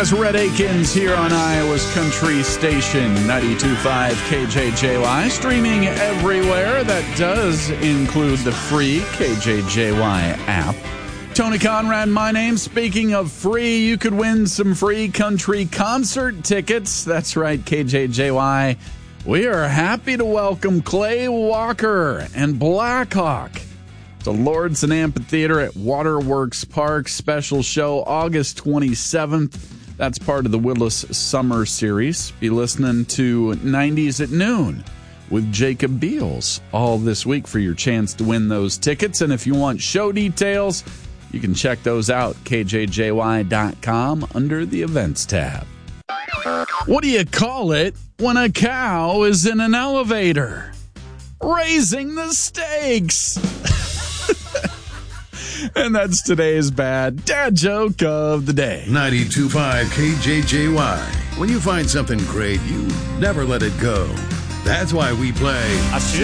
That's Red Akins here on Iowa's Country Station, 92.5 KJJY, streaming everywhere. That does include the free KJJY app. Tony Conrad, my name. Speaking of free, you could win some free country concert tickets. That's right, KJJY. We are happy to welcome Clay Walker and Blackhawk to Lordson Amphitheater at Waterworks Park. Special show August 27th. That's part of the Willis Summer Series. Be listening to 90s at noon with Jacob Beals all this week for your chance to win those tickets. And if you want show details, you can check those out, kjjy.com, under the events tab. What do you call it when a cow is in an elevator? Raising the stakes. And that's today's bad dad joke of the day. 92.5 KJJY. When you find something great, you never let it go. That's why we play